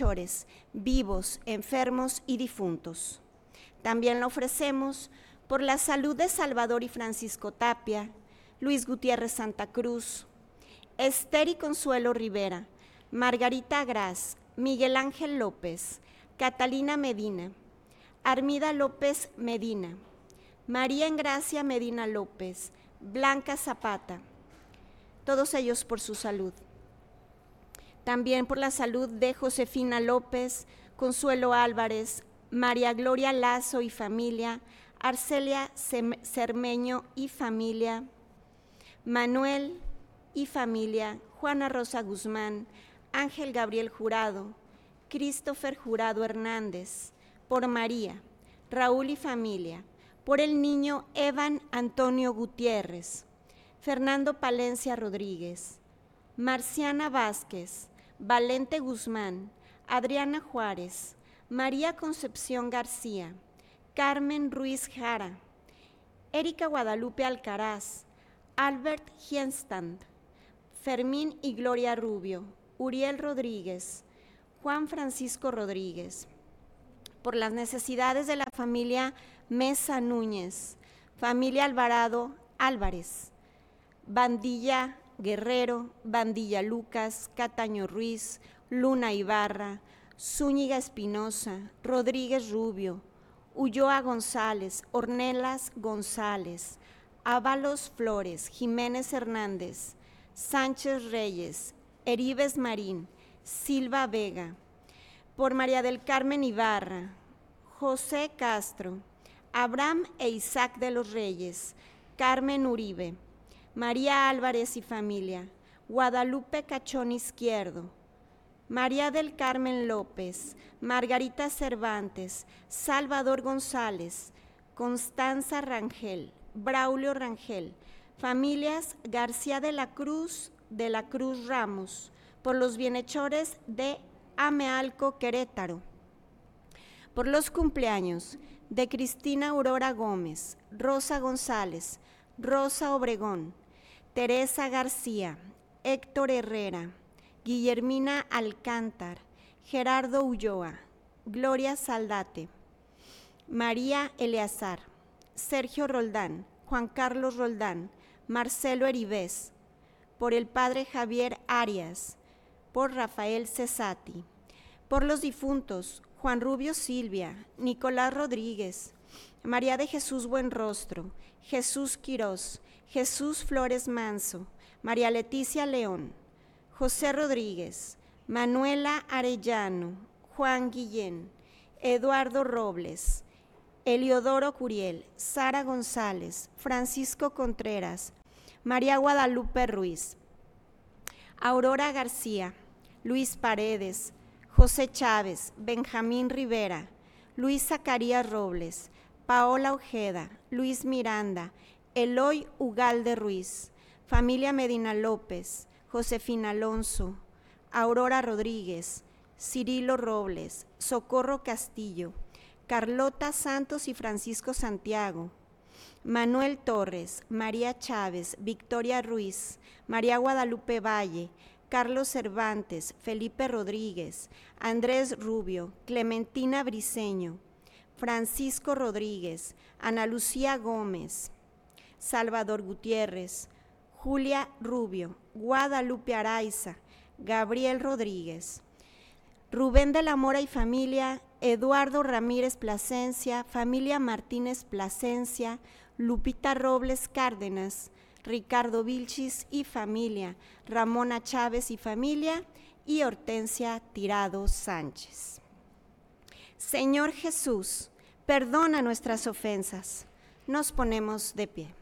bienhechores, vivos, enfermos y difuntos. También la ofrecemos por la salud de Salvador y Francisco Tapia, Luis Gutiérrez Santa Cruz, Esther y Consuelo Rivera, Margarita Gras, Miguel Ángel López, Catalina Medina, Armida López Medina, María Engracia Medina López, Blanca Zapata, todos ellos por su salud. También por la salud de Josefina López, Consuelo Álvarez, María Gloria Lazo y familia, Arcelia Cermeño y familia, Manuel y familia, Juana Rosa Guzmán, Ángel Gabriel Jurado, Christopher Jurado Hernández, por María, Raúl y familia, por el niño Evan Antonio Gutiérrez, Fernando Palencia Rodríguez, Marciana Vázquez, Valente Guzmán, Adriana Juárez, María Concepción García, Carmen Ruiz Jara, Erika Guadalupe Alcaraz, Albert Hienstand, Fermín y Gloria Rubio, Uriel Rodríguez, Juan Francisco Rodríguez, por las necesidades de la familia Mesa Núñez, familia Alvarado Álvarez, Bandilla Guerrero, Bandilla Lucas, Cataño Ruiz, Luna Ibarra, Zúñiga Espinosa, Rodríguez Rubio, Ulloa González, Ornelas González, Ábalos Flores, Jiménez Hernández, Sánchez Reyes, Heribes Marín, Silva Vega, por María del Carmen Ibarra, José Castro, Abraham e Isaac de los Reyes, Carmen Uribe, María Álvarez y familia, Guadalupe Cachón Izquierdo, María del Carmen López, Margarita Cervantes, Salvador González, Constanza Rangel, Braulio Rangel, familias García de la Cruz Ramos, por los bienhechores de Amealco, Querétaro, por los cumpleaños de Cristina Aurora Gómez, Rosa González, Rosa Obregón, Teresa García, Héctor Herrera, Guillermina Alcántar, Gerardo Ulloa, Gloria Saldate, María Eleazar, Sergio Roldán, Juan Carlos Roldán, Marcelo Heribés, por el padre Javier Arias, por Rafael Cesati, por los difuntos Juan Rubio Silvia, Nicolás Rodríguez, María de Jesús Buenrostro, Jesús Quirós, Jesús Flores Manso, María Leticia León, José Rodríguez, Manuela Arellano, Juan Guillén, Eduardo Robles, Eliodoro Curiel, Sara González, Francisco Contreras, María Guadalupe Ruiz, Aurora García, Luis Paredes, José Chávez, Benjamín Rivera, Luis Zacarías Robles, Paola Ojeda, Luis Miranda, Eloy Ugalde Ruiz, familia Medina López, Josefina Alonso, Aurora Rodríguez, Cirilo Robles, Socorro Castillo, Carlota Santos y Francisco Santiago, Manuel Torres, María Chávez, Victoria Ruiz, María Guadalupe Valle, Carlos Cervantes, Felipe Rodríguez, Andrés Rubio, Clementina Briceño, Francisco Rodríguez, Ana Lucía Gómez, Salvador Gutiérrez, Julia Rubio, Guadalupe Araiza, Gabriel Rodríguez, Rubén de la Mora y familia, Eduardo Ramírez Plasencia, familia Martínez Plasencia, Lupita Robles Cárdenas, Ricardo Vilchis y familia, Ramona Chávez y familia, y Hortensia Tirado Sánchez. Señor Jesús, perdona nuestras ofensas. Nos ponemos de pie.